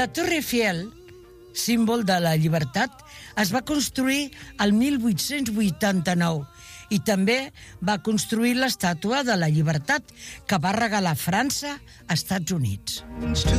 La Torre Eiffel, símbol de la llibertat, es va construir el 1889 i també va construir l'estàtua de la llibertat que va regalar França als Estats Units.